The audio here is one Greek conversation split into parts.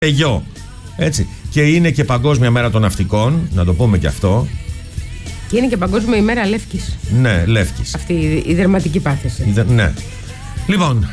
γιο. Έτσι. Και είναι και Παγκόσμια Μέρα των Ναυτικών, να το πούμε και αυτό. Και είναι και Παγκόσμια ημέρα Λεύκης. Ναι, Λεύκης. Αυτή η δερματική πάθηση. Ναι. Λοιπόν.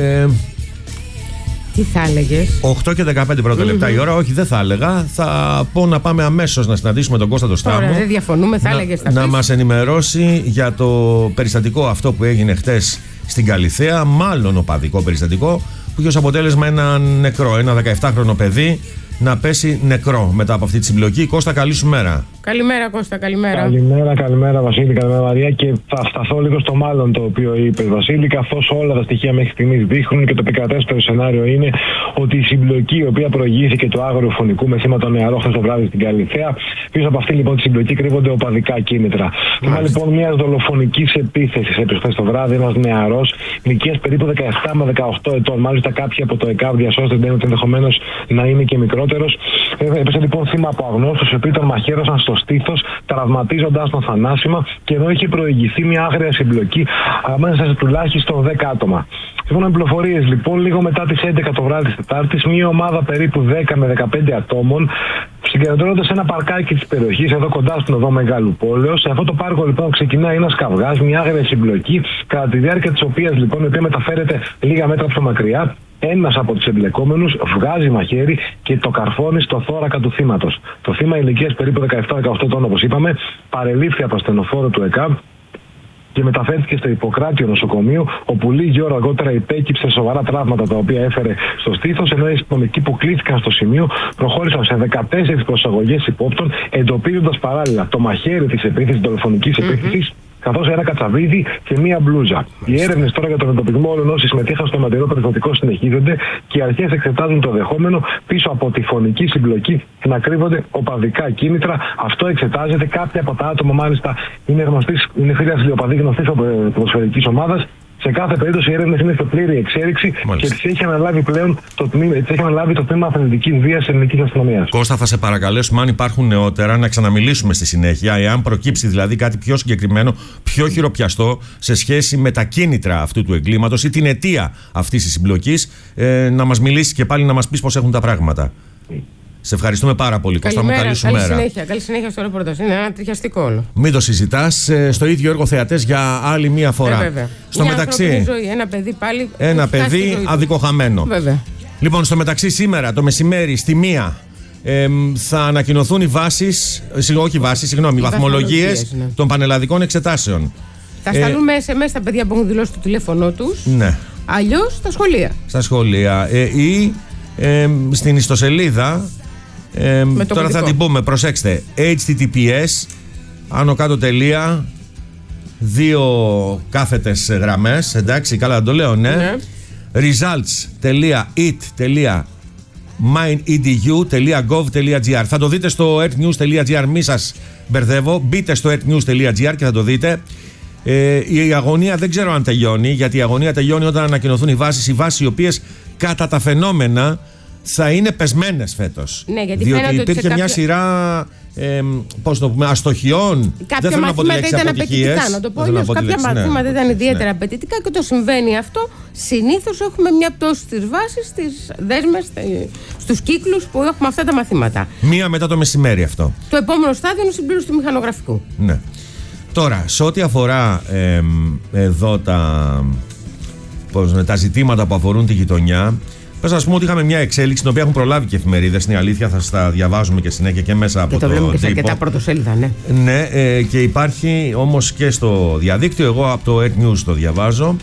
Τι θα έλεγες? 8 και 15 πρώτα λεπτά η ώρα. Όχι, δεν θα έλεγα. Θα πω να πάμε αμέσως να συναντήσουμε τον Κώστα το Στάμο. Ωραία, δεν διαφωνούμε, θα έλεγες. Να μας ενημερώσει για το περιστατικό αυτό που έγινε χτες στην Καλιθέα. Μάλλον οπαδικό περιστατικό που είχε ως αποτέλεσμα ένα νεκρό, ένα 17χρονο παιδί να πέσει νεκρό μετά από αυτή τη συμπλοκή. Κώστα, καλή σου μέρα. Καλημέρα, Κώστα, καλημέρα. Καλημέρα, Βασίλη, καλημέρα, Μαρία. Και θα σταθώ λίγο στο μάλλον το οποίο είπε, Βασίλη, καθώς όλα τα στοιχεία μέχρι στιγμής δείχνουν και το επικρατέστερο σενάριο είναι ότι η συμπλοκή, η οποία προηγήθηκε του άγριου φωνικού με θύμα το νεαρό χθες το βράδυ στην Καλιθέα, πίσω από αυτή λοιπόν τη συμπλοκή κρύβονται οπαδικά κίνητρα. Θυμάμαι λοιπόν μια δολοφονική επίθεση χθες το βράδυ, ένας νεαρός ηλικίας περίπου 17 με 18 ετών. Μάλιστα, κάποιοι από το ΕΚΑΒ διασώστηκαν ότι ενδεχομένως να είναι και μικρότερος. Έπεσε λοιπόν θύμα από αγνώστους, οι οποίοι τον μαχαίρωσαν στο στήθος, τραυματίζοντας τον θανάσιμα, και εδώ είχε προηγηθεί μια άγρια συμπλοκή ανάμεσα σε τουλάχιστον 10 άτομα. Σύμφωνα με πληροφορίες, λοιπόν, λίγο μετά τις 11 το βράδυ της Τετάρτης, μια ομάδα περίπου 10 με 15 ατόμων συγκεντρώνονται σε ένα παρκάκι της περιοχής, εδώ κοντά στην οδό Μεγάλου Πόλεως. Σε αυτό το πάρκο λοιπόν ξεκινάει ένας καυγάς, μια άγρια συμπλοκή, κατά τη διάρκεια της οποίας λοιπόν, η οποία μεταφέρεται λίγα μέτρα πιο μακριά. Ένας από τους εμπλεκόμενους βγάζει μαχαίρι και το καρφώνει στο θώρακα του θύματος. Το θύμα ηλικίας περίπου 17-18 ετών, όπως είπαμε, παρελήφθη από ασθενοφόρο του ΕΚΑΒ και μεταφέρθηκε στο Ιπποκράτιο νοσοκομείο, όπου λίγη ώρα αργότερα υπέκυψε σοβαρά τραύματα τα οποία έφερε στο στήθος, ενώ οι αστυνομικοί που κλήθηκαν στο σημείο προχώρησαν σε 14 προσαγωγές υπόπτων, εντοπίζοντας παράλληλα το μαχαίρι της επίθεσης, δολοφονικής επίθεσης, καθώς ένα κατσαβίδι και μία μπλούζα. Οι έρευνες τώρα για τον εντοπισμό όλων όσοι συμμετείχαν στο αιματηρό περιστατικό συνεχίζονται και οι αρχές εξετάζουν το δεχόμενο πίσω από τη φωνική συμπλοκή να κρύβονται οπαδικά κίνητρα. Αυτό εξετάζεται. Κάποια από τα άτομα, μάλιστα, είναι φίλοι οπαδοί γνωστής ποδοσφαιρικής ομάδας. Σε κάθε περίπτωση οι έρευνες είναι σε πλήρη εξέλιξη. Μάλιστα. Και τις έχει αναλάβει πλέον το τμήμα αθλητικής βίας της ελληνικής αστυνομίας. Κώστα, θα σε παρακαλέσουμε, αν υπάρχουν νεότερα, να ξαναμιλήσουμε στη συνέχεια. Εάν προκύψει δηλαδή κάτι πιο συγκεκριμένο, πιο χειροπιαστό σε σχέση με τα κίνητρα αυτού του εγκλήματος ή την αιτία αυτής της συμπλοκής, να μας μιλήσει και πάλι να μας πεις πώς έχουν τα πράγματα. Σε ευχαριστούμε πάρα πολύ. Κώστα μου, καλή σου μέρα. Καλή συνέχεια στο ρεπορτάζ. Είναι ένα τριχιαστικό όλο. Μην το συζητάς. Στο ίδιο έργο θεατές για άλλη μία φορά. Βέβαια. Στο μεταξύ. Ζωή. Ένα παιδί πάλι. Ένα παιδί αδικοχαμένο. Βέβαια. Λοιπόν, στο μεταξύ, σήμερα το μεσημέρι στη 1 θα ανακοινωθούν οι βαθμολογίες των πανελλαδικών εξετάσεων. Θα σταλούν SMS τα παιδιά που έχουν δηλώσει το τηλέφωνό τους. Ναι. Αλλιώς στα σχολεία. Στα σχολεία. Ή στην ιστοσελίδα. Τώρα θα την πούμε, προσέξτε. HTTPS άνω κάτω τελεία, 2 κάθετες γραμμές, εντάξει, καλά το λέω, ναι. results.it.mynedu.gov.gr. Θα το δείτε στο earthnews.gr, μη σας μπερδεύω, μπείτε στο earthnews.gr και θα το δείτε. Η αγωνία δεν ξέρω αν τελειώνει, γιατί η αγωνία τελειώνει όταν ανακοινωθούν οι βάσεις οι οποίες κατά τα φαινόμενα θα είναι πεσμένες φέτος. Ναι, γιατί διότι υπήρχε μια σειρά πώς το πούμε, αστοχιών. Κάποια μαθήματα ήταν απαιτητικά, να το πω αλλιώς. Κάποια μαθήματα ήταν ιδιαίτερα απαιτητικά, και όταν συμβαίνει αυτό, συνήθως έχουμε μια πτώση στις βάσεις, στις δέσμες, στους κύκλους που έχουμε αυτά τα μαθήματα. Μία μετά το μεσημέρι αυτό. Το επόμενο στάδιο είναι η συμπλήρωση του μηχανογραφικού. Ναι. Τώρα, σε ό,τι αφορά εδώ τα ζητήματα που αφορούν τη γειτονιά, πες να πούμε ότι είχαμε μια εξέλιξη την οποία έχουν προλάβει και εφημερίδες. Είναι η αλήθεια, θα στα διαβάζουμε και συνέχεια και μέσα από το βλέπουμε και σε τύπο. αρκετά πρωτοσέλιδα, ναι. Ναι, και υπάρχει όμως και στο διαδίκτυο. Εγώ από το Earth News το διαβάζω.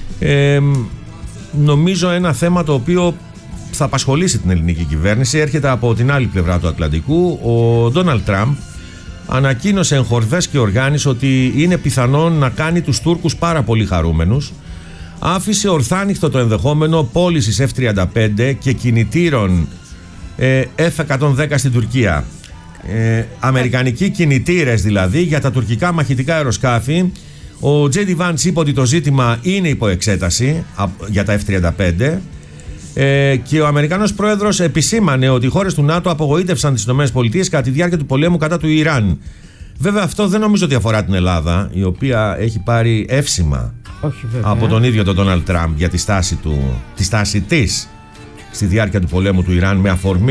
Νομίζω ένα θέμα το οποίο θα απασχολήσει την ελληνική κυβέρνηση έρχεται από την άλλη πλευρά του Ατλαντικού. Ο Ντόναλντ Τραμπ ανακοίνωσε εν χορδές και οργάνης ότι είναι πιθανόν να κάνει τους Τούρκους πάρα πολύ χαρούμενους. Άφησε ορθάνυχτο το ενδεχόμενο πώλησης F-35 και κινητήρων F-110 στην Τουρκία. Αμερικανικοί κινητήρες δηλαδή για τα τουρκικά μαχητικά αεροσκάφη. Ο J.D. Vance είπε ότι το ζήτημα είναι υπό εξέταση για τα F-35 και ο Αμερικανός πρόεδρος επισήμανε ότι οι χώρες του ΝΑΤΟ απογοήτευσαν τις ΗΠΑ κατά τη διάρκεια του πολέμου κατά του Ιράν. Βέβαια αυτό δεν νομίζω ότι αφορά την Ελλάδα, η οποία έχει πάρει εύσημα από τον ίδιο τον Ντόναλντ Τραμπ για τη στάση της στη διάρκεια του πολέμου του Ιράν με αφορμή